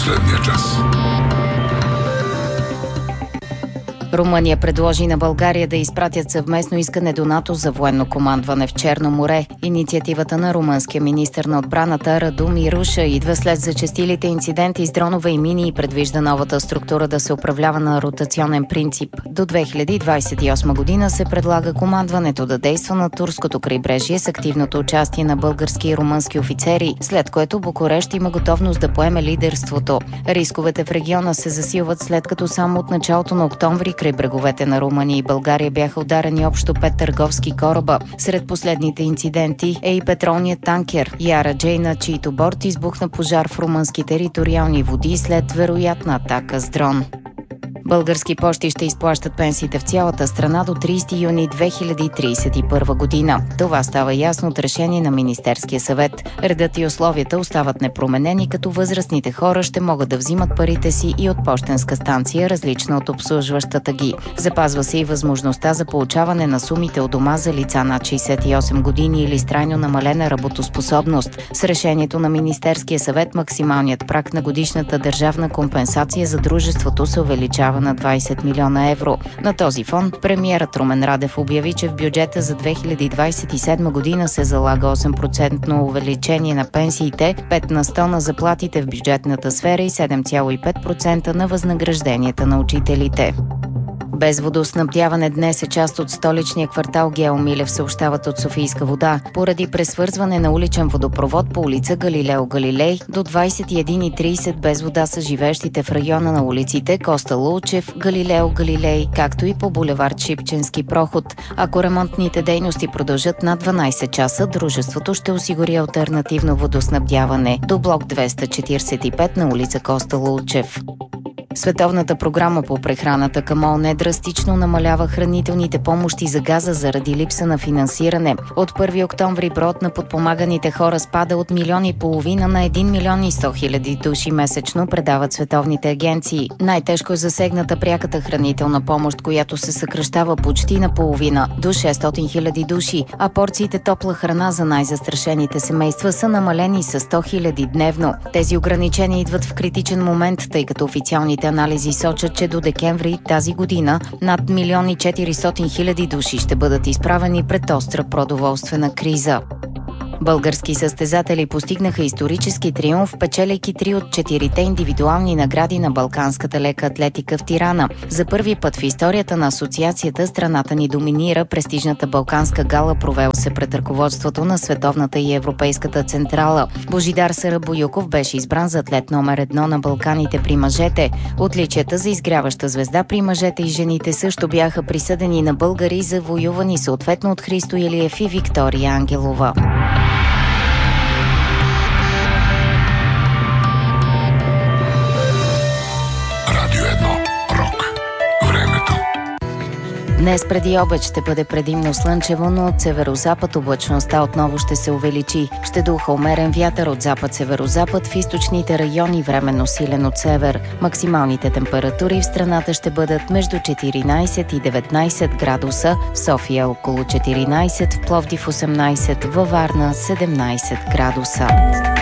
последния час. Румъния предложи на България да изпратят съвместно искане до НАТО за военно командване в Черно море. Инициативата на румънския министър на отбраната Раду Мируша идва след зачестилите инциденти с дронове и мини и предвижда новата структура да се управлява на ротационен принцип. До 2028 година се предлага командването да действа на турското крайбрежие с активното участие на български и румънски офицери, след което Букурещ има готовност да поеме лидерството. Рисковете в региона се засилват, след като само от началото на октомври край бреговете на Румъния и България бяха ударени общо 5 търговски кораба. Сред последните инциденти е и петролният танкер Яра Джей, на чийто борт избухна пожар в румънски териториални води след вероятна атака с дрон. Български пощи ще изплащат пенсиите в цялата страна до 30 юни 2031 година. Това става ясно от решение на Министерския съвет. Редът и условията остават непроменени, като възрастните хора ще могат да взимат парите си и от пощенска станция, различна от обслужващата ги. Запазва се и възможността за получаване на сумите от дома за лица над 68 години или с трайно намалена работоспособност. С решението на Министерския съвет максималният праг на годишната държавна компенсация за дружеството се увеличава на 20 милиона евро. На този фон премиерът Румен Радев обяви, че в бюджета за 2027 година се залага 8% увеличение на пенсиите, 5 на 100 на заплатите в бюджетната сфера и 7,5% на възнагражденията на учителите. Без водоснабдяване днес е част от столичния квартал Гео Милев, съобщават от Софийска вода. Поради пресвързване на уличен водопровод по улица Галилео Галилей до 21:30 без вода са живеещите в района на улиците Коста Лулчев, Галилео Галилей, както и по булевард Шипченски проход. Ако ремонтните дейности продължат над 12 часа, дружеството ще осигури алтернативно водоснабдяване до блок 245 на улица Коста Лулчев. Световната програма по прехраната към ООН драстично намалява хранителните помощи за Газа заради липса на финансиране. От 1 октомври броят на подпомаганите хора спада от 1,5 милиона на 1 милион и 100 хиляди души месечно, предават световните агенции. Най-тежко е засегната пряката хранителна помощ, която се съкращава почти наполовина до 600 хиляди души, а порциите топла храна за най-застрашените семейства са намалени с 100 хиляди дневно. Тези ограничения идват в критичен момент, тъй като официалните анализи сочат, че до декември тази година над 1 400 хиляди души ще бъдат изправени пред остра продоволствена криза. Български състезатели постигнаха исторически триумф, печеляйки 3 от 4 индивидуални награди на балканската лека атлетика в Тирана. За първи път в историята на асоциацията страната ни доминира престижната балканска гала, провел се пред ръководството на световната и европейската централа. Божидар Сарабоюков беше избран за атлет номер 1 на Балканите при мъжете. Отличията за изгряваща звезда при мъжете и жените също бяха присъдени на българи, завоювани съответно от Христо Илиев и Виктория Ангелова. Днес преди обед ще бъде предимно слънчево, но от северозапад облачността отново ще се увеличи. Ще духа умерен вятър от запад-северозапад, в източните райони временно силен от север. Максималните температури в страната ще бъдат между 14 и 19 градуса, в София около 14, в Пловдив 18, във Варна 17 градуса.